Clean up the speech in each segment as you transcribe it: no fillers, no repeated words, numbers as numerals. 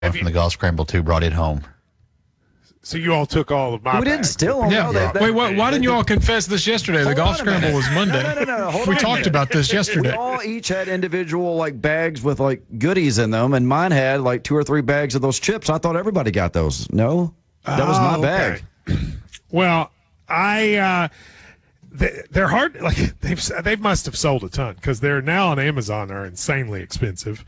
from the Golf Scramble 2 brought it home. So you all took all of my We didn't steal them. Yeah. No, Why didn't you all confess this yesterday? The Golf Scramble was Monday. No. Hold We on a talked minute. about this yesterday. We all each had individual bags with goodies in them, and mine had 2 or 3 bags of those chips. I thought everybody got those. No, that was my bag. Okay. Well, they're hard. They must have sold a ton because they're now on Amazon. Are insanely expensive.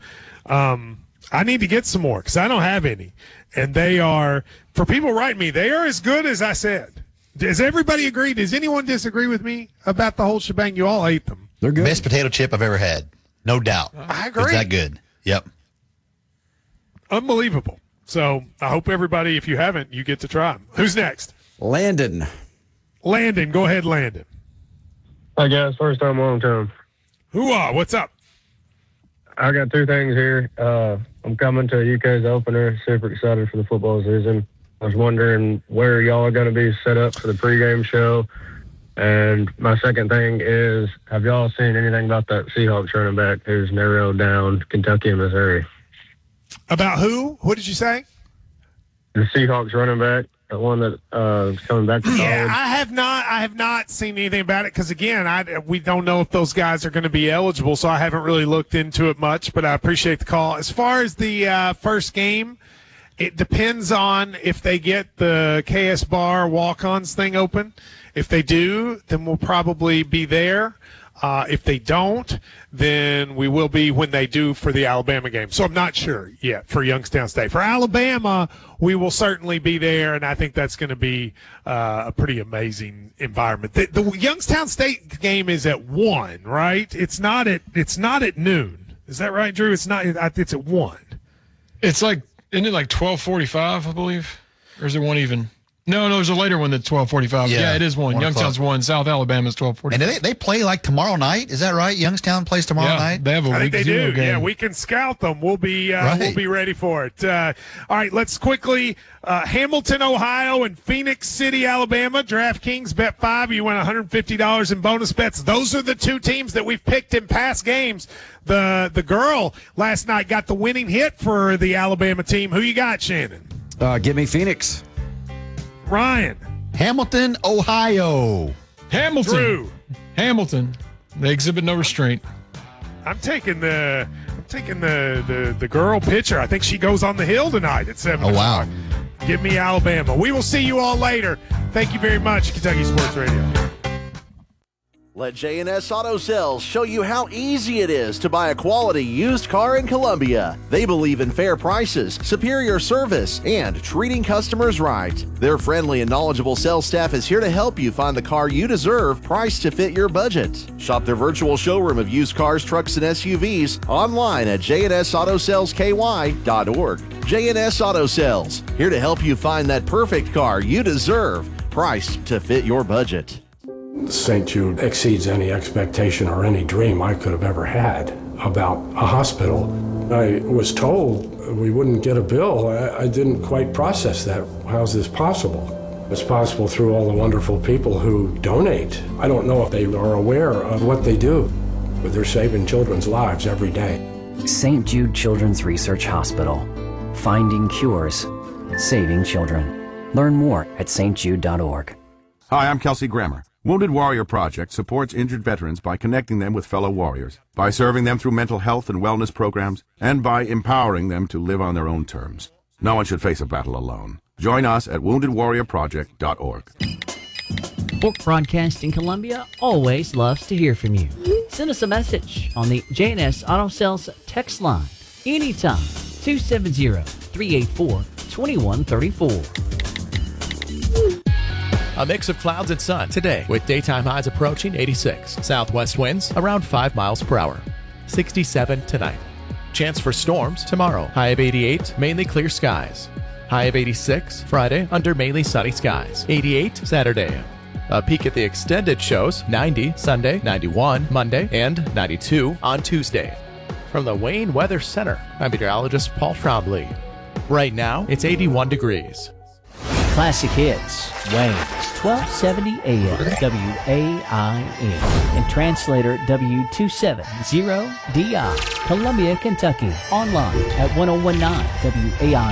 I need to get some more because I don't have any, and they are, for people writing me, they are as good as I said. Does everybody agree? Does anyone disagree with me about the whole shebang? You all ate them. They're good. Best potato chip I've ever had. No doubt. I agree. It's that good. Yep. Unbelievable. So I hope everybody, if you haven't, you get to try them. Who's next? Landon. Landon. Go ahead, Landon. Hi, guys. First time, long time. Hoo-ah, what's up? I got 2 things here. I'm coming to UK's opener. Super excited for the football season. I was wondering where y'all are going to be set up for the pregame show. And my second thing is, have y'all seen anything about that Seahawks running back who's narrowed down Kentucky and Missouri? About who? What did you say? The Seahawks running back, the one that is coming back to college. Yeah, I have not seen anything about it because, again, we don't know if those guys are going to be eligible, so I haven't really looked into it much, but I appreciate the call. As far as the first game, it depends on if they get the KS Bar walk-ons thing open. If they do, then we'll probably be there. If they don't, then we will be when they do for the Alabama game. So I'm not sure yet for Youngstown State. For Alabama, we will certainly be there, and I think that's going to be a pretty amazing environment. The Youngstown State game is at 1, right? It's not at noon. Is that right, Drew? It's not. It's at 1. It's isn't it 12:45, I believe? Or is it 1 even? No, there's a later one that's 12:45. Yeah, it is 1. Youngstown's 1. South Alabama's 12:45. And they play tomorrow night? Is that right? Youngstown plays tomorrow night? They have a I think week they 0 do. game. Yeah, we can scout them. We'll be ready for it. All right, let's quickly Hamilton, Ohio, and Phoenix City, Alabama. DraftKings bet 5. You win $150 in bonus bets. Those are the 2 teams that we've picked in past games. The girl last night got the winning hit for the Alabama team. Who you got, Shannon? Give me Phoenix. Ryan. Hamilton, Ohio. Hamilton. Drew. Hamilton. They exhibit no restraint. I'm taking the girl pitcher. I think she goes on the hill tonight at 7 Oh, wow. Give me Alabama. We will see you all later. Thank you very much, Kentucky Sports Radio. Let J&S Auto Sales show you how easy it is to buy a quality used car in Columbia. They believe in fair prices, superior service, and treating customers right. Their friendly and knowledgeable sales staff is here to help you find the car you deserve, priced to fit your budget. Shop their virtual showroom of used cars, trucks, and SUVs online at jnsautosalesky.org. J&S Auto Sales, here to help you find that perfect car you deserve, priced to fit your budget. St. Jude exceeds any expectation or any dream I could have ever had about a hospital. I was told we wouldn't get a bill. I didn't quite process that. How's this possible? It's possible through all the wonderful people who donate. I don't know if they are aware of what they do, but they're saving children's lives every day. St. Jude Children's Research Hospital. Finding cures. Saving children. Learn more at stjude.org. Hi, I'm Kelsey Grammer. Wounded Warrior Project supports injured veterans by connecting them with fellow warriors, by serving them through mental health and wellness programs, and by empowering them to live on their own terms. No one should face a battle alone. Join us at woundedwarriorproject.org. Fork Broadcasting Columbia always loves to hear from you. Send us a message on the J&S Auto Sales text line anytime, 270-384-2134. A mix of clouds and sun today with daytime highs approaching 86. Southwest winds around 5 miles per hour. 67 tonight. Chance for storms tomorrow. High of 88, mainly clear skies. High of 86 Friday under mainly sunny skies. 88 Saturday. A peek at the extended shows 90 Sunday, 91 Monday, and 92 on Tuesday. From the Wayne Weather Center, I'm meteorologist Paul Trombley. Right now, it's 81 degrees. Classic hits, Wayne. 1270 AM WAIN and translator W270DI, Columbia, Kentucky. Online at 1019 WAIN.